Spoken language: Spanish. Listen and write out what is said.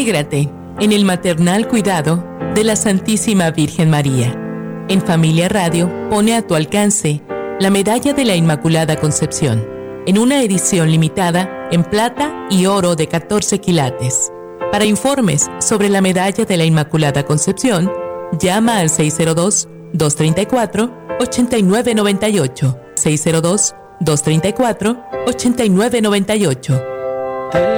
Intégrate en el maternal cuidado de la Santísima Virgen María. En Familia Radio pone a tu alcance la Medalla de la Inmaculada Concepción, en una edición limitada en plata y oro de 14 quilates. Para informes sobre la Medalla de la Inmaculada Concepción, llama al 602-234-8998. 602-234-8998.